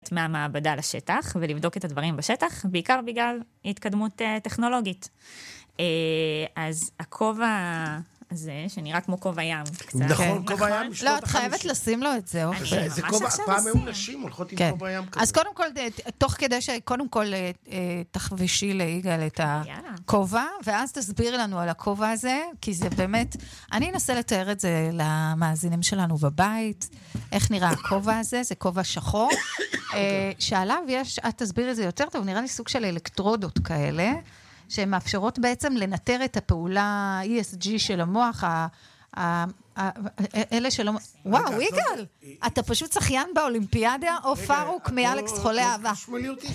לרדת מהמעבדה לשטח, ולבדוק את הדברים בשטח, בעיקר בגלל התקדמות טכנולוגית. אז הכובע הזה, שנראה כמו כובע ים. נכון, כובע ים. לא, את חייבת לשים לו את זה. זה כובע, פעם היו נשים הולכות עם כובע ים כזה. אז קודם כל, תוך כדי שקודם כל תחבשי ליגאל את הכובע, ואז תסביר לנו על הכובע הזה, כי זה באמת, אני אנסה לתאר את זה למאזינים שלנו בבית, איך נראה הכובע הזה, זה כובע שחור, שעליו יש, את תסביר את זה יותר טוב, נראה לי סוג של אלקטרודות כאלה, שהן מאפשרות בעצם לנטר את הפעולה ESG של המוח, אלה שלא... וואו, יגאל, אתה פשוט שחיין באולימפיאדה, או פארוק מאלכס חולה אהבה. תשמעי אותי.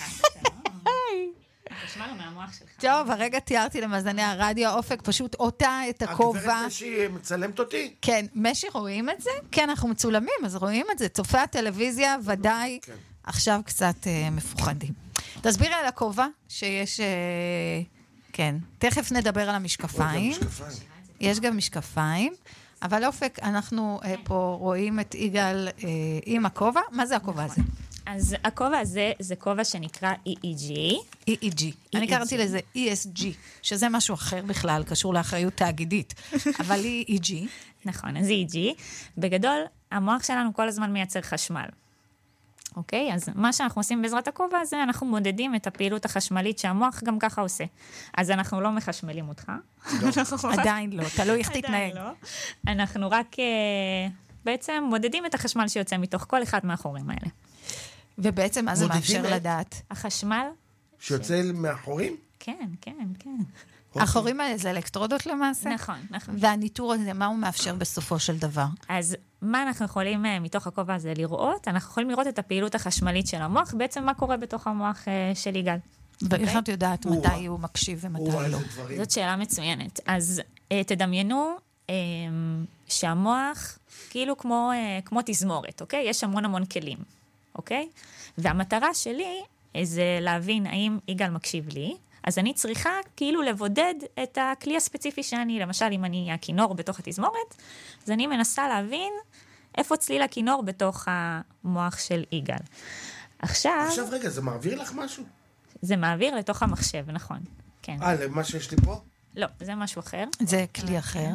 תשמע לו מהמוח שלך. טוב, הרגע תיארתי למאזני הרדיו, אופק פשוט אותה את הכובע. הגברת משי מצלמת אותי? כן, משי רואים את זה? כן, אנחנו מצולמים, אז רואים את זה. צופי הטלוויזיה, ודאי, עכשיו קצת מפוחדים. תסבירי על הכובע שיש, כן, תכף נדבר על המשקפיים. יש גם משקפיים, אבל אופק, אנחנו פה רואים את יגאל עם הכובע. מה זה הכובע הזה? אז הכובע הזה זה כובע שנקרא EEG. EEG. אני קראתי לזה ESG, שזה משהו אחר בכלל, קשור לאחריות תאגידית. אבל EEG. נכון, אז EEG. בגדול, המוח שלנו כל הזמן מייצר חשמל. אוקיי? אז מה שאנחנו עושים בעזרת הכובע הזה, אנחנו מודדים את הפעילות החשמלית שהמוח גם ככה עושה. אז אנחנו לא מחשמלים אותך. עדיין לא, תלוי איך תתנהג. אנחנו רק בעצם מודדים את החשמל שיוצא מתוך כל אחד מהחורים האלה. ובעצם מה זה מאפשר לדעת? החשמל. שיוצא מאחורים? כן, כן, כן. החורים האלה זה אלקטרודות למעשה? נכון, נכון. והניטור הזה, מה הוא מאפשר בסופו של דבר? אז מה אנחנו יכולים מתוך הכובע הזה לראות? אנחנו יכולים לראות את הפעילות החשמלית של המוח, בעצם מה קורה בתוך המוח של יגאל. ואיך את יודעת מתי הוא מקשיב ומתי לא? זאת שאלה מצוינת. אז תדמיינו שהמוח כאילו כמו תזמורת, אוקיי? יש המון המון כלים, אוקיי? והמטרה שלי זה להבין האם יגאל מקשיב לי, אז אני צריכה כאילו לבודד את הכלי הספציפי שאני, למשל אם אני הכינור בתוך התזמורת, אז אני מנסה להבין איפה צליל הכינור בתוך המוח של יגאל. עכשיו רגע, זה מעביר לך משהו? זה מעביר לתוך המחשב, נכון. כן. למה שיש לי פה? לא, זה משהו אחר. זה כלי אחר.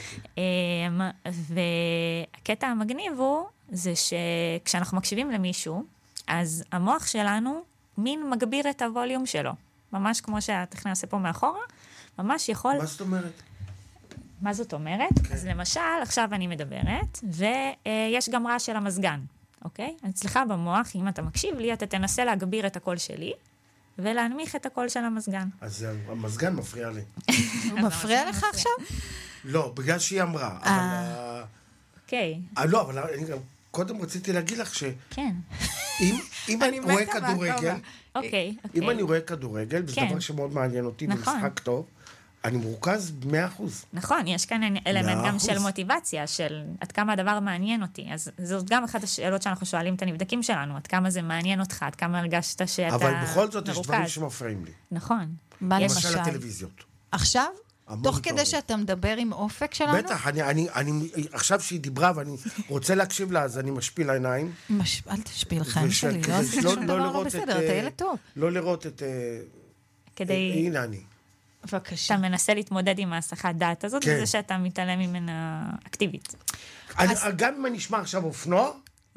והקטע המגניב הוא, זה שכשאנחנו מקשיבים למישהו, אז המוח שלנו מין מגביר את הווליום שלו. ממש כמו שהטכנאי עושה פה מאחורה, ממש יכול... מה זאת אומרת? מה זאת אומרת? כן. אז למשל, עכשיו אני מדברת, ויש גם רעש של המזגן, אוקיי? אצלך במוח, אם אתה מקשיב לי, אתה תנסה להגביר את הקול שלי, ולהנמיך את הקול של המזגן. אז המזגן מפריע לי. הוא מפריע לך עכשיו? לא, בגלל שהיא אמרה. אוקיי. לא, אבל אני גם קודם רציתי להגיד לך ש... כן. אם אני רואה כדורגל... אוקיי. אם אני רואה כדורגל, וזה דבר שמאוד מעניין אותי, במשחק טוב, אני מרוכז 100%. נכון, יש כאן אלמנט גם של מוטיבציה, של עד כמה הדבר מעניין אותי. אז זאת גם אחת השאלות שאנחנו שואלים את הנבדקים שלנו, עד כמה זה מעניין אותך, עד כמה הרגשת שאתה מרוכז. אבל בכל זאת יש דברים שמפריעים לי. נכון. למשל הטלוויזיות. עכשיו? תוך כדי שאתה מדבר עם אופק שלנו? בטח, עכשיו שהיא דיברה ואני רוצה להקשיב לה, אז אני משפיל העיניים. אל תשפיל חיים שלי, לא עשית שום דבר לא בסדר, אתה ילד טוב. לא לראות את... הנה אני. בבקשה. אתה מנסה להתמודד עם ההסחת דעת הזאת, וזה שאתה מתעלם ממנה אקטיבית. גם אם אני אשמע עכשיו אופנוע,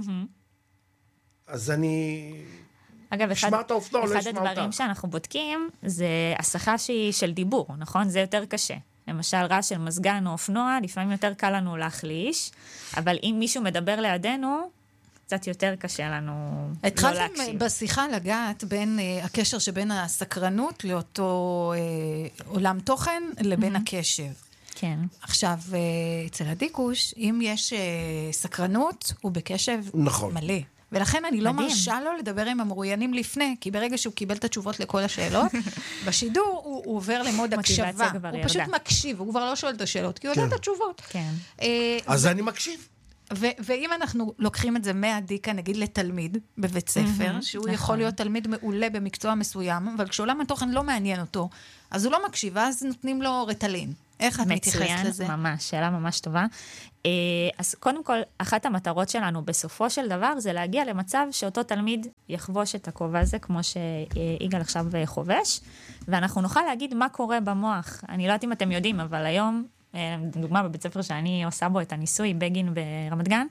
אז אני... אגב, אחד הדברים שאנחנו בודקים, זה הסחה שהיא של דיבור, נכון? זה יותר קשה. למשל, רעש של מזגן או אופנוע, לפעמים יותר קל לנו להחליש, אבל אם מישהו מדבר לידינו, קצת יותר קשה לנו לא להקשיב. התחלתם בשיחה לגעת בין הקשר שבין הסקרנות לאותו עולם תוכן לבין הקשב. כן. עכשיו, אצל הדיקוש, אם יש סקרנות, הוא בקשב מלא. ולכן אני לא מרשה לו לדבר עם המרואיינים לפני, כי ברגע שהוא קיבל את התשובות לכל השאלות, בשידור הוא עובר למוד הקשבה. הוא פשוט מקשיב, הוא כבר לא שואל את השאלות, כי הוא יודע את התשובות. אז אני מקשיב. ואם אנחנו לוקחים את זה מהדיקה, נגיד לתלמיד בבית ספר, שהוא יכול להיות תלמיד מעולה במקצוע מסוים, אבל כשעולם התוכן לא מעניין אותו, אז הוא לא מקשיב, אז נותנים לו רטלין. איך את מתייחסת לזה? ממש, שאלה ממש טובה. אז קודם כל, אחת המטרות שלנו בסופו של דבר, זה להגיע למצב שאותו תלמיד יחבוש את הכובע הזה, כמו שיגאל עכשיו חובש, ואנחנו נוכל להגיד מה קורה במוח. אני לא יודעת אם אתם יודעים, אבל היום, דוגמה בבית ספר שאני עושה בו את הניסוי, בגין ברמת גן,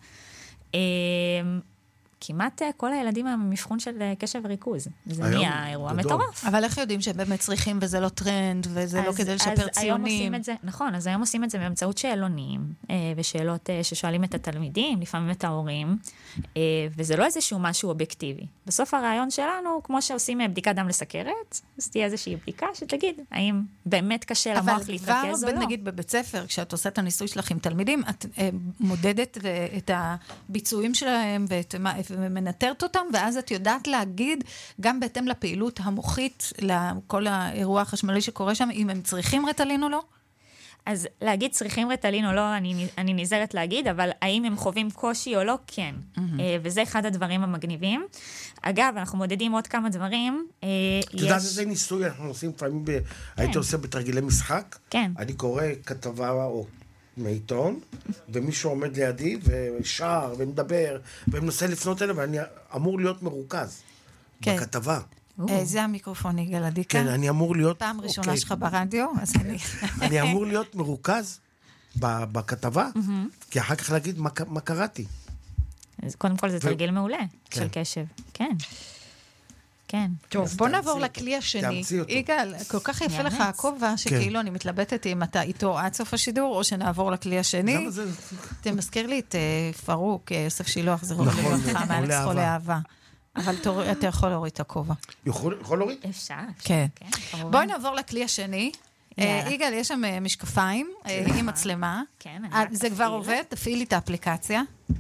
כמעט כל הילדים הם מבחון של קשב וריכוז. זה נהיה אירוע מטורף. אבל איך יודעים שהם באמת צריכים, וזה לא טרנד, וזה לא כדי לשפר ציונים? נכון, אז היום עושים את זה באמצעות שאלונים, ושאלות ששואלים את התלמידים, לפעמים את ההורים, וזה לא איזשהו משהו אובייקטיבי. בסוף הרעיון שלנו, כמו שעושים בדיקת דם לסכרת, אז תהיה איזושהי בדיקה שתגיד, האם באמת קשה למוח להתרכז או לא. אבל נגיד בבית ספר, כשאת עושה את הניסוי שלך עם תלמידים, את מודדת את הביצועים שלהם ומנטרת אותם, ואז את יודעת להגיד, גם בהתאם לפעילות המוחית, לכל האירוע החשמלי שקורה שם, אם הם צריכים רטלין או לא? אז להגיד צריכים רטלין או לא, אני נזהרת להגיד, אבל האם הם חווים קושי או לא, כן. וזה אחד הדברים המגניבים. אגב, אנחנו מודדים עוד כמה דברים. אתה יודעת איזה ניסוי אנחנו עושים לפעמים, הייתי עושה בתרגילי משחק, אני קורא כתבה או מעיתון, ומישהו עומד לידי ושר ומדבר, ומנסה לפנות אליו, ואני אמור להיות מרוכז בכתבה. זה המיקרופון יגאל עדיקה. כן, אני אמור להיות... פעם ראשונה שלך ברדיו, אז אני... אני אמור להיות מרוכז בכתבה, כי אחר כך להגיד מה קראתי. אז קודם כל זה תרגיל מעולה של קשב. כן. כן. טוב, בוא נעבור לכלי השני. יגאל, כל כך יפה לך הכובע, שכאילו אני מתלבטת אם אתה איתו עד סוף השידור, או שנעבור לכלי השני. אתה מזכיר לי את פרוק, יוסף שילוח, זה רואה לברכה, מאלכס חולי אהבה. אבל אתה יכול להוריד את הכובע. יכול להוריד? אפשר. כן. בואי נעבור לכלי השני. יגאל, יש שם משקפיים עם מצלמה. זה כבר עובד, תפעילי את האפליקציה.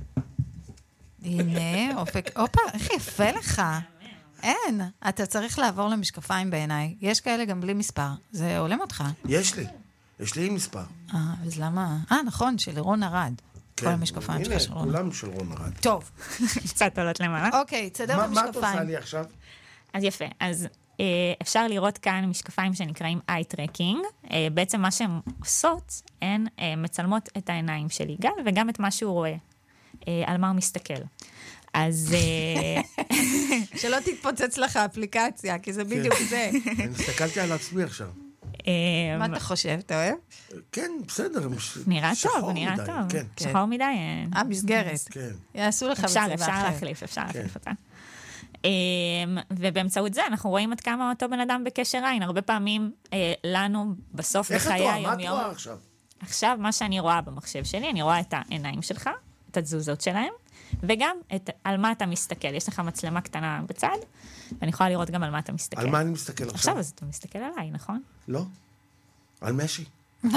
הנה, אופה, איך יפה לך. אין, אתה צריך לעבור למשקפיים בעיניי. יש כאלה גם בלי מספר. זה עולם אותך. יש לי מספר. אז למה? נכון, של רון ארד. כל המשקפיים שלך של רון. הנה, כולם של רון ארד. טוב. קצת עולות למעלה. אוקיי, תסדר את המשקפיים. מה את עושה לי עכשיו? אז יפה, אז אפשר לראות כאן משקפיים שנקראים eye tracking. בעצם מה שהן עושות, הן מצלמות את העיניים של יגאל, וגם את מה שהוא רואה, על מה הוא מסתכל. אז... שלא תתפוצץ לך האפליקציה, כי זה בדיוק זה. אני הסתכלתי על עצמי עכשיו. מה אתה חושב, אתה אוהב? כן, בסדר. נראה טוב, נראה טוב. שחור מדי. מסגרת. יעשו לך בצבע אחר. אפשר להחליף אותה. ובאמצעות זה אנחנו רואים עד כמה אותו בן אדם בקשר עין. הרבה פעמים לנו בסוף בחיי היום-יום. מה את רואה עכשיו? עכשיו, מה שאני רואה במחשב שלי, אני רואה את העיניים שלך, את התזוזות שלהם, וגם על מה אתה מסתכל. יש לך מצלמה קטנה בצד, ואני יכולה לראות גם על מה אתה מסתכל. על מה אני מסתכל עכשיו? עכשיו, אז אתה מסתכל עליי, נכון? לא. על משי.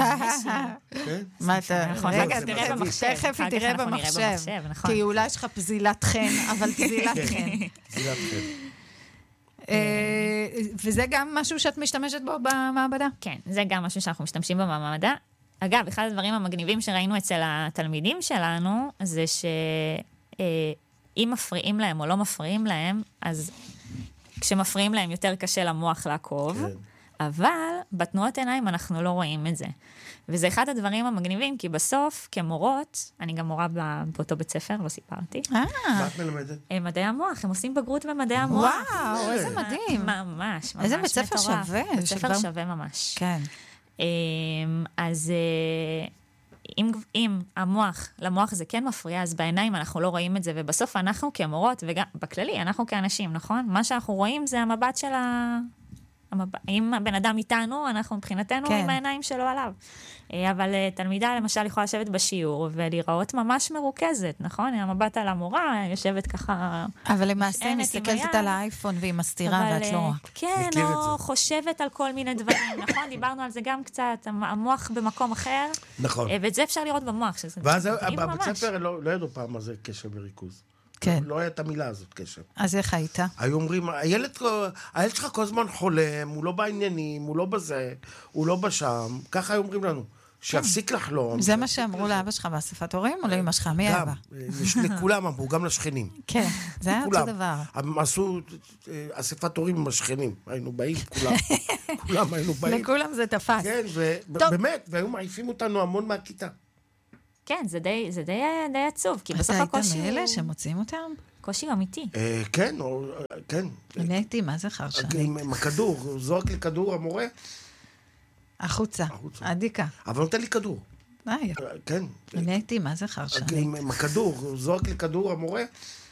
מה אתה... רגע, תראה במחשב. תכף היא תראה במחשב. כי אולי יש לך פזילת חן, אבל פזילת חן. פזילת חן. וזה גם משהו שאת משתמשת בו במעבדה? כן, זה גם משהו שאנחנו משתמשים במעבדה. אגב, אחד הדברים המגניבים שראינו אצל התלמידים שלנו, זה שאם מפריעים להם או לא מפריעים להם, אז כשמפריעים להם יותר קשה למוח לעקוב, אבל בתנועות עיניים אנחנו לא רואים את זה. וזה אחד הדברים המגניבים, כי בסוף, כמורות, אני גם מורה באותו בית ספר, לא סיפרתי. מה את מלמדת? מדעי המוח, הם עושים בגרות במדעי המוח. וואו, איזה מדהים. ממש, ממש. איזה בית ספר שווה. בית ספר שווה ממש. כן. אז אם למוח זה כן מפריע, אז בעיניים אנחנו לא רואים את זה, ובסוף אנחנו כמורות, וגם בכללי, אנחנו כאנשים, נכון? מה שאנחנו רואים זה המבט של אם הבן אדם איתנו, אנחנו מבחינתנו עם העיניים שלו עליו. אבל תלמידה למשל יכולה לשבת בשיעור ולראות ממש מרוכזת, נכון? המבט על המורה יושבת ככה... אבל למעשה מסתכלת על האייפון והיא מסתירה ואת לא רק. כן, או חושבת על כל מיני דברים, נכון? דיברנו על זה גם קצת, המוח במקום אחר. נכון. ואת זה אפשר לראות במוח. ואז בבית ספר לא ידעו פעם מה זה קשב וריכוז. כן. לא הייתה המילה הזאת קשב. אז איך היית? היו אומרים, הילד שלך כל הזמן חולם, הוא לא בעניינים, הוא לא בזה, הוא לא בשם. ככה היו אומרים לנו. שיפסיק לחלום. זה מה שאמרו לאבא שלך באספת הורים, או לאמא שלך? מי אבא? לכולם אמרו, גם לשכנים. כן, זה היה אותו דבר. הם עשו אספת הורים עם השכנים. היינו באים, כולם היינו באים. לכולם זה תפס. כן, ובאמת, והיו מעיפים אותנו המון מהכיתה. כן, זה די עצוב, כי בסוף הקושי... אתה היית מאלה שמוצאים אותם? קושי אמיתי. כן, כן. אני הייתי, מה זה חרשני? עם הכדור, זורק לי כדור המורה. החוצה, עדיקה. אבל נותן לי כדור. כן. אני הייתי, מה זה חרשני? עם הכדור, זורק לי כדור המורה.